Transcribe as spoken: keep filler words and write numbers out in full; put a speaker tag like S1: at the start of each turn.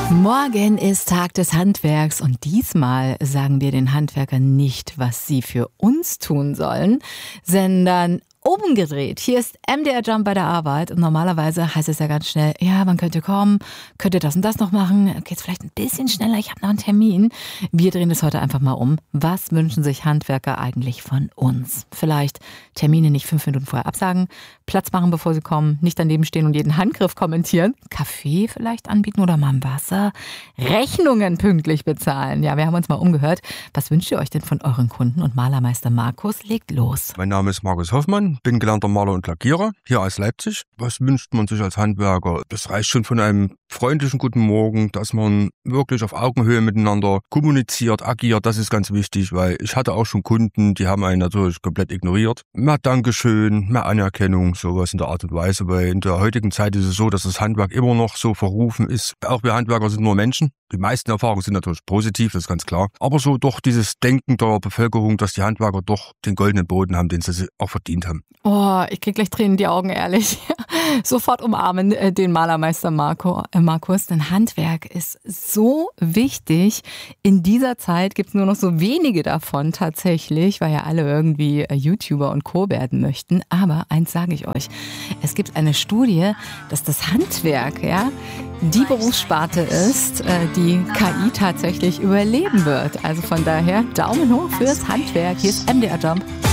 S1: Morgen ist Tag des Handwerks und diesmal sagen wir den Handwerkern nicht, was sie für uns tun sollen, sondern umgedreht. Hier ist M D R Jump bei der Arbeit und normalerweise heißt es ja ganz schnell, ja, man könnte kommen, könnte das und das noch machen, geht's vielleicht ein bisschen schneller, ich habe noch einen Termin. Wir drehen es heute einfach mal um. Was wünschen sich Handwerker eigentlich von uns? Vielleicht Termine nicht fünf Minuten vorher absagen, Platz machen, bevor sie kommen, nicht daneben stehen und jeden Handgriff kommentieren, Kaffee vielleicht anbieten oder mal ein Wasser, Rechnungen pünktlich bezahlen. Ja, wir haben uns mal umgehört. Was wünscht ihr euch denn von euren Kunden? Und Malermeister Markus legt los.
S2: Mein Name ist Markus Hoffmann, bin gelernter Maler und Lackierer hier aus Leipzig. Was wünscht man sich als Handwerker? Das reicht schon von einem freundlichen guten Morgen, dass man wirklich auf Augenhöhe miteinander kommuniziert, agiert. Das ist ganz wichtig, weil ich hatte auch schon Kunden, die haben einen natürlich komplett ignoriert. Mehr Dankeschön, mehr Anerkennung, sowas in der Art und Weise. Weil in der heutigen Zeit ist es so, dass das Handwerk immer noch so verrufen ist. Auch wir Handwerker sind nur Menschen. Die meisten Erfahrungen sind natürlich positiv, das ist ganz klar. Aber so doch dieses Denken der Bevölkerung, dass die Handwerker doch den goldenen Boden haben, den sie auch verdient haben.
S1: Oh, ich krieg gleich Tränen in die Augen, ehrlich. Sofort umarmen äh, den Malermeister Marco, äh, Markus. Denn Handwerk ist so wichtig. In dieser Zeit gibt es nur noch so wenige davon tatsächlich, weil ja alle irgendwie äh, YouTuber und Co. werden möchten. Aber eins sage ich euch, es gibt eine Studie, dass das Handwerk, ja, die Berufssparte ist, äh, die K I tatsächlich überleben wird. Also von daher Daumen hoch fürs Handwerk. Hier ist M D R Jump.